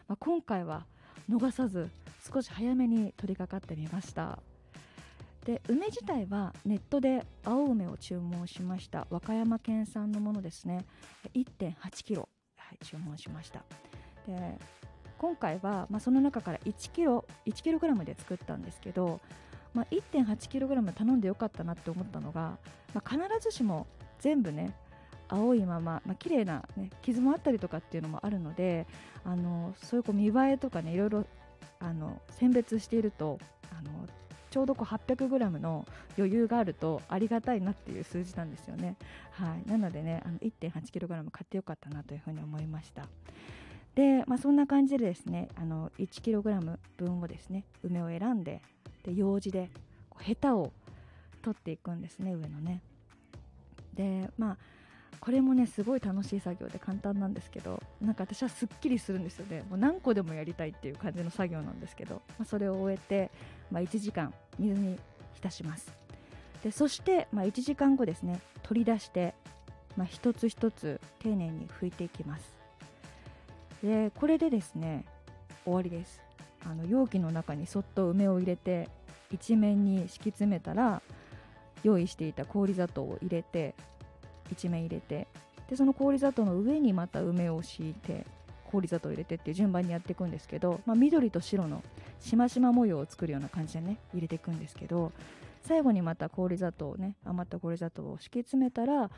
今回は逃さず少し早めに取り掛かってみました。で、梅自体はネットで青梅を注文しました。和歌山県産のものですね。 1.8 キロ、注文しました。で、今回は、その中から1キログラムで作ったんですけど、1.8 キログラム頼んでよかったなって思ったのが、必ずしも全部ね青いまま、綺麗な、傷もあったりとかっていうのもあるので、そういう見栄えとかね、いろいろ選別しているとちょうど800グラムの余裕があるとありがたいなっていう数字なんですよね。なのでね、1.8 キログラム買ってよかったなというふうに思いました。で、そんな感じでですね、1キログラム分をですね、梅を選んで、楊枝でヘタを取っていくんですね、上のね。で、これもねすごい楽しい作業で簡単なんですけど、私はすっきりするんですよね。もう何個でもやりたいっていう感じの作業なんですけど、それを終えて、1時間水に浸します。で、そして、1時間後ですね、取り出して、一つ一つ丁寧に拭いていきます。で、これでですね終わりです。容器の中にそっと梅を入れて一面に敷き詰めたら、用意していた氷砂糖を入れて、一面入れて、でその氷砂糖の上にまた梅を敷いて氷砂糖を入れてっていう順番にやっていくんですけど、緑と白のしましま模様を作るような感じでね入れていくんですけど、最後にまた氷砂糖をね、余った氷砂糖を敷き詰めたら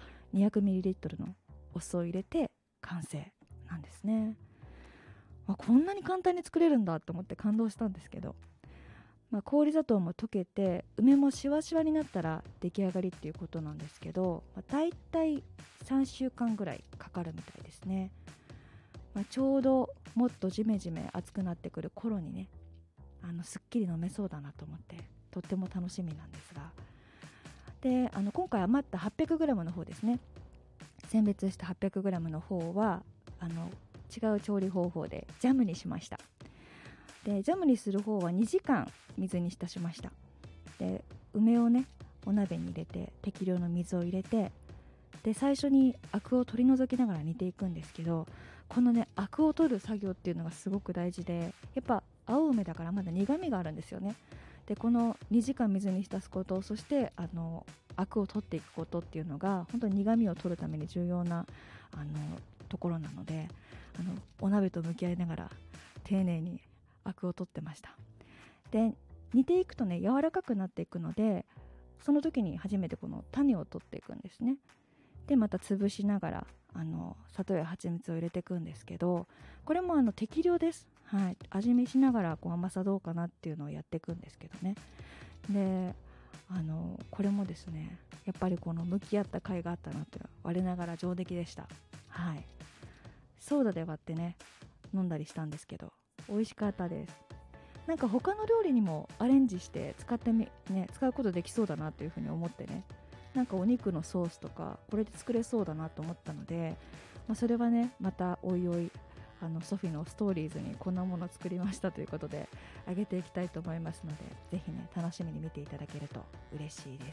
200ml のお酢を入れて完成なんですね。こんなに簡単に作れるんだと思って感動したんですけど、氷砂糖も溶けて梅もしわしわになったら出来上がりっていうことなんですけど、だいたい3週間ぐらいかかるみたいですね。ちょうどもっとジメジメ暑くなってくる頃にね、すっきり飲めそうだなと思ってとっても楽しみなんですが、で今回余った 800g の方ですね、選別した 800g の方は違う調理方法でジャムにしました。で、ジャムにする方は2時間水に浸しました。で、梅をねお鍋に入れて適量の水を入れて、で最初にアクを取り除きながら煮ていくんですけど、このねアクを取る作業っていうのがすごく大事で、やっぱ青梅だからまだ苦みがあるんですよね。で、この2時間水に浸すこと、そしてアクを取っていくことっていうのが本当に苦みを取るために重要なところなので、お鍋と向き合いながら丁寧にアクを取ってました。で、煮ていくとね柔らかくなっていくので、その時に初めてこの種を取っていくんですね。で、また潰しながら砂糖や蜂蜜を入れていくんですけど、これも適量です。味見しながら甘さどうかなっていうのをやっていくんですけどね。で、これもですねやっぱりこの向き合った甲斐があったなと、我ながら上出来でした。ソーダで割ってね飲んだりしたんですけど美味しかったです。他の料理にもアレンジして使うことできそうだなというふうに思ってね、お肉のソースとかこれで作れそうだなと思ったので、それはねまたおいおいソフィのストーリーズにこんなものを作りましたということで上げていきたいと思いますので、ぜひね楽しみに見ていただけると嬉しいです。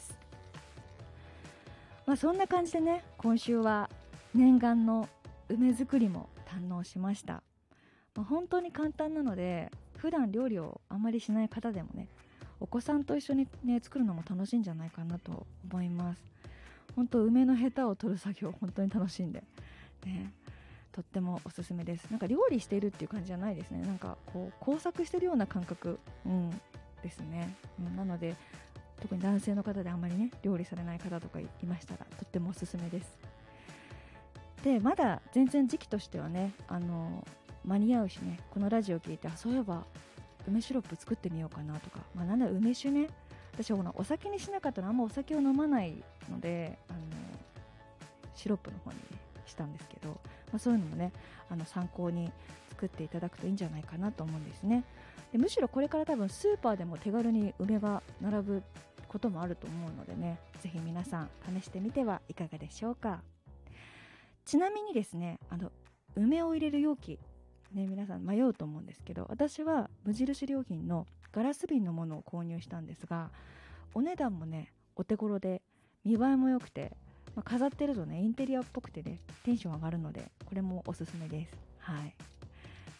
そんな感じでね、今週は念願の梅作りも堪能しました。本当に簡単なので、普段料理をあまりしない方でもね、お子さんと一緒にね作るのも楽しいんじゃないかなと思います。本当梅のヘタを取る作業本当に楽しんでね、とってもおすすめです。料理しているっていう感じじゃないですね。工作してるような感覚、ですね。なので特に男性の方であんまりね料理されない方とかいましたらとってもおすすめです。で、まだ全然時期としてはね間に合うしね、このラジオ聞いてそういえば梅シロップ作ってみようかなとか、なんだ梅酒ね、私はお酒にしなかったらあんまお酒を飲まないのでシロップの方に、したんですけど、そういうのもね参考に作っていただくといいんじゃないかなと思うんですね。で、むしろこれから多分スーパーでも手軽に梅が並ぶこともあると思うのでね、ぜひ皆さん試してみてはいかがでしょうか。ちなみにですね梅を入れる容器ね、皆さん迷うと思うんですけど、私は無印良品のガラス瓶のものを購入したんですが、お値段もねお手頃で見栄えも良くて、飾ってるとねインテリアっぽくてねテンション上がるので、これもおすすめです。